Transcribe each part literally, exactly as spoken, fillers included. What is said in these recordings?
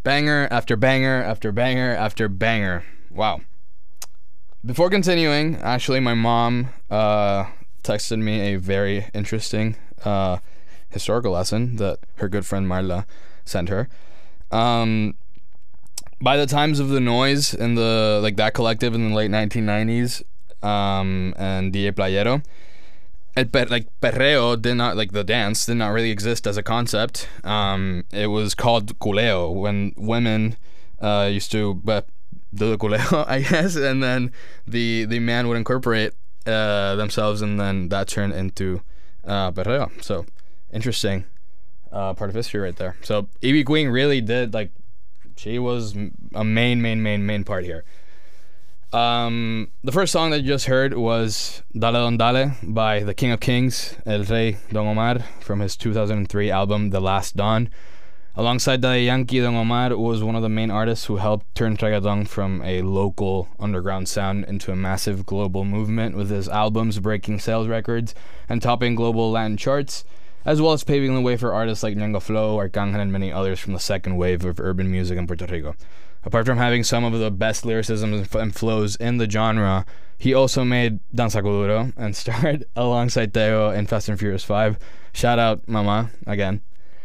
Banger after banger after banger after banger. Wow. Before continuing, actually, my mom uh, texted me a very interesting uh, historical lesson that her good friend Marla sent her. Um, by the times of the noise in the like that collective in the late nineteen nineties, um, and D J Playero, it per, like perreo did not like the dance did not really exist as a concept. Um, it was called culeo when women uh, used to uh, do the culeo, I guess, and then the the man would incorporate uh, themselves, and then that turned into uh, perreo. So interesting uh, part of history right there. So Ivy Queen really did like. She was a main, main, main, main part here. Um, the first song that you just heard was Dale Don Dale by the King of Kings, El Rey Don Omar, from his two thousand three album, The Last Dawn. Alongside Daddy Yankee, Don Omar was one of the main artists who helped turn reggaeton from a local underground sound into a massive global movement, with his albums breaking sales records and topping global Latin charts, as well as paving the way for artists like Ñengo Flow, Arcángel, and many others from the second wave of urban music in Puerto Rico. Apart from having some of the best lyricism and flows in the genre, he also made Danza Kuduro and starred alongside Teo in Fast and Furious five. Shout out Mama, again.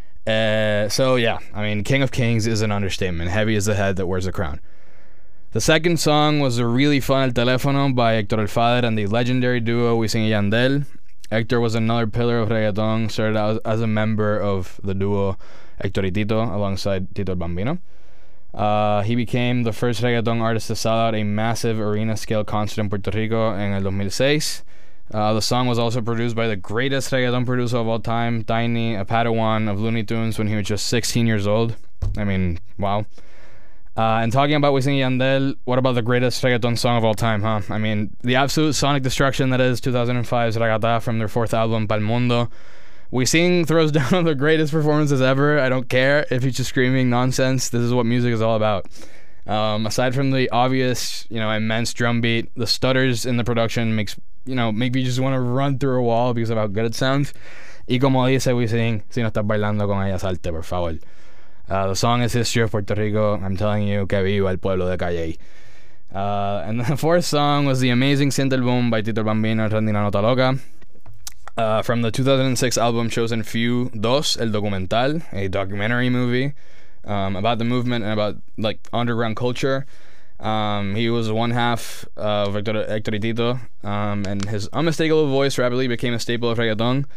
Uh, so yeah, I mean, King of Kings is an understatement. Heavy is the head that wears the crown. The second song was a really fun El Teléfono by Héctor El Father and the legendary duo Wisin y Yandel. Hector was another pillar of reggaeton, started out as a member of the duo Hector y Tito alongside Tito el Bambino. Uh, he became the first reggaeton artist to sell out a massive arena-scale concert in Puerto Rico in el dos mil seis. Uh, the song was also produced by the greatest reggaeton producer of all time, Tiny, a Padawan of Looney Tunes when he was just sixteen years old. I mean, wow. Uh, and talking about Wisin y Yandel, what about the greatest reggaeton song of all time, huh? I mean, the absolute sonic destruction that is two thousand five's Ragata from their fourth album, Pal Mundo. Wisin throws down on the greatest performances ever. I don't care if he's just screaming nonsense. This is what music is all about. Um, aside from the obvious, you know, immense drum beat, the stutters in the production makes, you know, make you just want to run through a wall because of how good it sounds. Y como dice Wisin, si no estás bailando con ella, salte, por favor. Uh, the song is history of Puerto Rico. I'm telling you, que viva el pueblo de Calle. Uh, and the fourth song was the amazing Siente el Boom by Tito el Bambino and Randy La Nota Loca. Uh, from the two thousand six album Chosen Few dos, El Documental, a documentary movie um, about the movement and about like underground culture. Um, he was one half of Hector, Hector y Tito, um, and his unmistakable voice rapidly became a staple of reggaeton.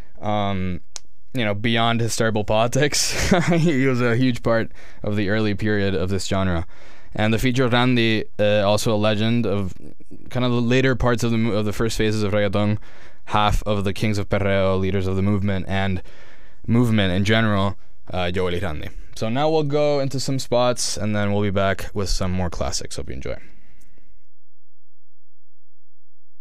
Um, you know, beyond his terrible politics, he was a huge part of the early period of this genre. And the feature of Randy, uh, also a legend of kind of the later parts of the of the first phases of reggaeton, half of the Kings of Perreo, leaders of the movement, and movement in general, uh, Joel y Randy. So now we'll go into some spots, and then we'll be back with some more classics. Hope you enjoy.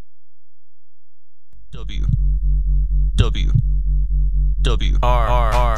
W. W. W. R. R. R.